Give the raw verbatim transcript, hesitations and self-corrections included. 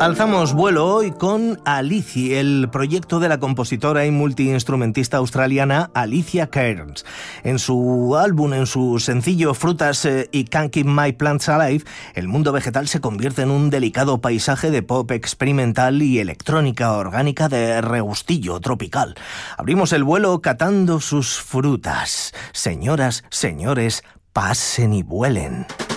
Alzamos vuelo hoy con Alicia, el proyecto de la compositora y multiinstrumentista australiana Alicia Cairns. En su álbum, en su sencillo Frutas eh, y Can't Keep My Plants Alive, el mundo vegetal se convierte en un delicado paisaje de pop experimental y electrónica orgánica de regustillo tropical. Abrimos el vuelo catando sus frutas. Señoras, señores, pasen y vuelen.